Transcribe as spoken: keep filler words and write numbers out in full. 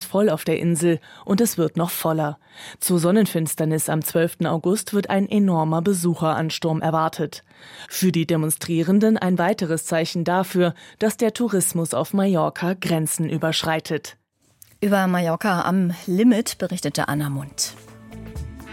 voll auf der Insel und es wird noch voller. Zur Sonnenfinsternis am zwölften August wird ein enormer Besucheransturm erwartet. Für die Demonstrierenden ein weiteres Zeichen dafür, dass der Tourismus auf Mallorca Grenzen überschreitet. Über Mallorca am Limit berichtete Anna Mundt.